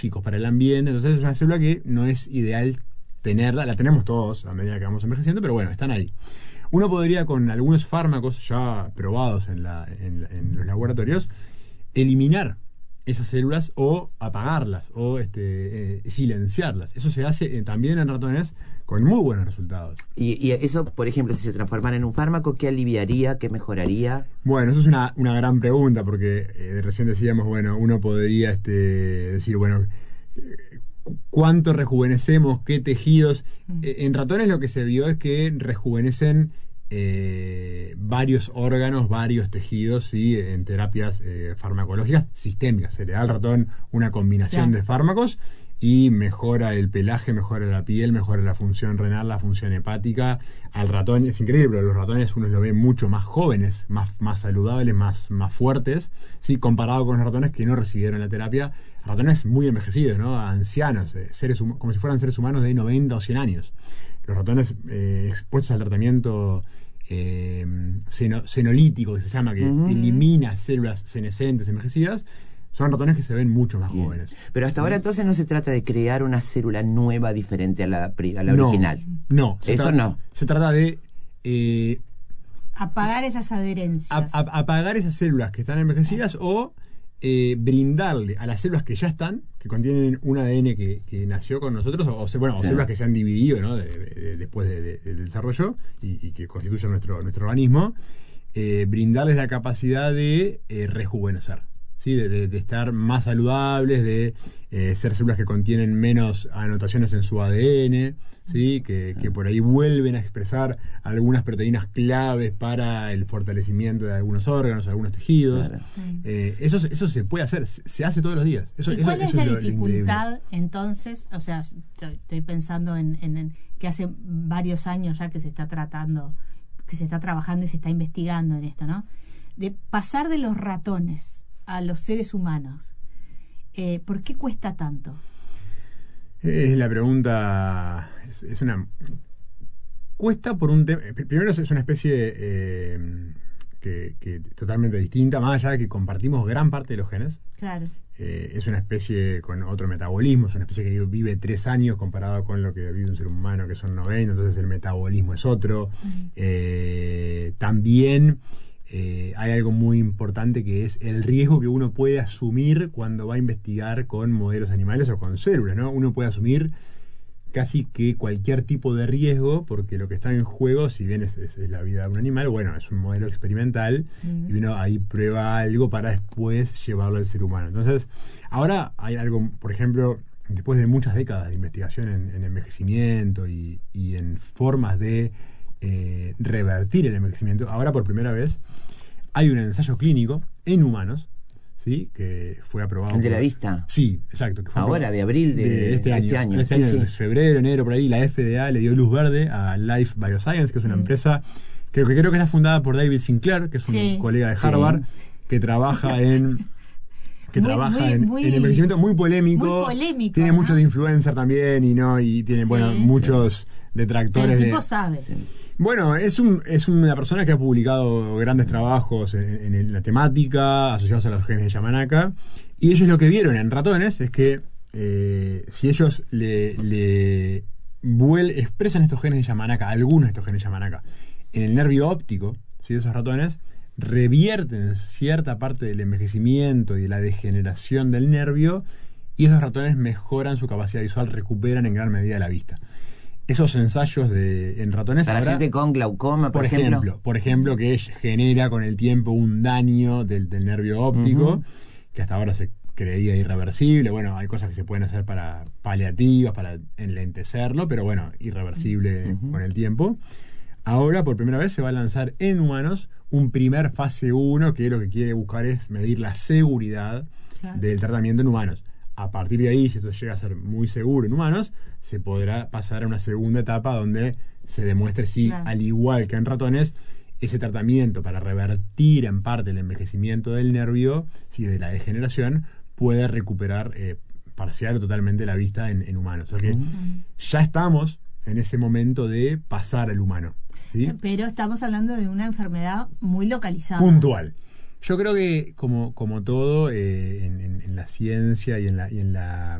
tóxicos para el ambiente. Entonces es una célula que no es ideal tenerla. La tenemos todos a medida que vamos envejeciendo, pero bueno, están ahí. Uno podría, con algunos fármacos ya probados en los laboratorios, eliminar esas células o apagarlas o silenciarlas. Eso se hace también en ratones con muy buenos resultados. Y eso, por ejemplo, si se transformara en un fármaco, ¿qué aliviaría, qué mejoraría? Bueno, eso es una gran pregunta, porque recién decíamos, bueno, uno podría decir, bueno, ¿cuánto rejuvenecemos? ¿Qué tejidos? En ratones lo que se vio es que rejuvenecen varios órganos, varios tejidos, ¿sí? En terapias farmacológicas sistémicas. Se le da al ratón una combinación de fármacos y mejora el pelaje, mejora la piel, mejora la función renal, la función hepática. Al ratón es increíble, los ratones uno los ve mucho más jóvenes, más saludables, más fuertes, ¿sí? Comparado con los ratones que no recibieron la terapia. Ratones muy envejecidos, ¿no? Ancianos, como si fueran seres humanos de 90 o 100 años. Los ratones expuestos al tratamiento senolítico, que se llama, que elimina células senescentes, envejecidas, son ratones que se ven mucho más jóvenes. Pero hasta ahora entonces no se trata de crear una célula nueva diferente a la original. No. Se trata de apagar esas adherencias. Apagar esas células que están envejecidas o brindarle a las células que ya están, que contienen un ADN que nació con nosotros, o células que se han dividido, ¿no? Después del desarrollo y que constituyen nuestro organismo, brindarles la capacidad de rejuvenecer. ¿Sí? De estar más saludables, de ser células que contienen menos anotaciones en su ADN, ¿sí? Que por ahí vuelven a expresar algunas proteínas claves para el fortalecimiento de algunos órganos, algunos tejidos. Claro. Eso se puede hacer, se hace todos los días. ¿Y cuál es la dificultad entonces? O sea, estoy pensando en que hace varios años ya que se está tratando, que se está trabajando y se está investigando en esto, ¿no? De pasar de los ratones a los seres humanos. ¿Por qué cuesta tanto? Es la pregunta. Cuesta por un tema. Primero es una especie que totalmente distinta, más allá de que compartimos gran parte de los genes. Claro. Es una especie con otro metabolismo, es una especie que vive 3 años comparado con lo que vive un ser humano, que son 90, entonces el metabolismo es otro. También hay algo muy importante, que es el riesgo que uno puede asumir cuando va a investigar con modelos animales o con células, ¿no? Uno puede asumir casi que cualquier tipo de riesgo, porque lo que está en juego, si bien es la vida de un animal, bueno, es un modelo experimental, y uno ahí prueba algo para después llevarlo al ser humano. Entonces, ahora hay algo, por ejemplo, después de muchas décadas de investigación en envejecimiento y en formas de revertir el envejecimiento, ahora por primera vez hay un ensayo clínico en humanos, ¿sí? Que fue aprobado. ¿El de la vista? Sí, exacto. Que fue ahora, de abril de este año. Este año, en febrero, enero, por ahí, la FDA le dio luz verde a Life Bioscience, que es una empresa que creo que está fundada por David Sinclair, que es un colega de Harvard, que trabaja en envejecimiento muy polémico. Tiene mucho de influencer también y tiene muchos detractores. El tipo sabe. Bueno, es una persona que ha publicado grandes trabajos en la temática asociados a los genes de Yamanaka, y ellos lo que vieron en ratones es que si ellos expresan estos genes de Yamanaka, algunos de estos genes de Yamanaka, en el nervio óptico, ¿sí? De esos ratones, revierten cierta parte del envejecimiento y de la degeneración del nervio, y esos ratones mejoran su capacidad visual, recuperan en gran medida la vista. Esos ensayos en ratones para gente con glaucoma, por ejemplo, que genera con el tiempo un daño del nervio óptico, que hasta ahora se creía irreversible. Bueno, hay cosas que se pueden hacer para paliativas, para enlentecerlo, pero bueno, irreversible con el tiempo. Ahora, por primera vez, se va a lanzar en humanos un primer fase 1, que lo que quiere buscar es medir la seguridad del tratamiento en humanos. A partir de ahí, si esto llega a ser muy seguro en humanos, se podrá pasar a una segunda etapa donde se demuestre si, al igual que en ratones, ese tratamiento para revertir en parte el envejecimiento del nervio, si de la degeneración, puede recuperar parcial o totalmente la vista en humanos. O sea que ya estamos en ese momento de pasar al humano, ¿sí? Pero estamos hablando de una enfermedad muy localizada. Puntual. Yo creo que como todo en la ciencia y en la